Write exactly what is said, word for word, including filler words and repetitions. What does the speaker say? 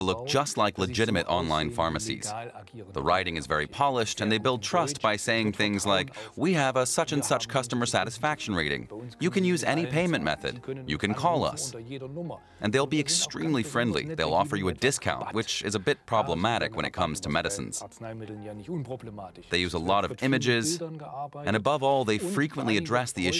look just like legitimate online pharmacies. The writing is very polished, and they build trust by saying things like, "We have a such and such customer satisfaction rating. You can use any payment method. You can call us." And they'll be extremely friendly. They'll offer you a discount, which is a bit problematic when it comes to medicines. They use a lot of images, and above all, they frequently address the issue